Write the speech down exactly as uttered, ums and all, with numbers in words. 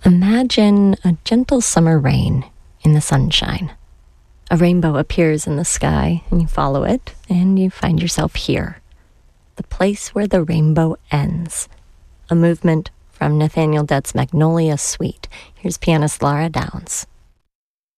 Imagine a gentle summer rain in the sunshine. A rainbow appears in the sky, and you follow it, and you find yourself here. The place where the rainbow ends. A movement from Nathaniel Dett's Magnolia Suite. Here's pianist Laura Downs.